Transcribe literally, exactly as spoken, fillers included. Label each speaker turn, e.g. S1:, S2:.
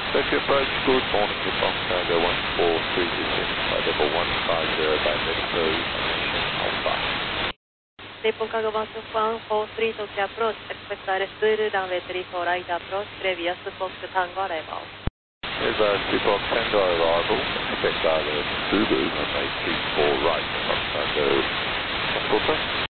S1: Tokyo approach, good morning, to Fox Tango one four three zero, flight level one five zero by Mexico, Nation Alpha.
S2: Nippon Cargo one four three Tokyo approach, expect Aristotle, runway three four right approach, previous Fox Tango arrival.
S1: Here's a two Fox Tango arrival, expect Island Fubu, runway three four right, Fox Tango, possible sir?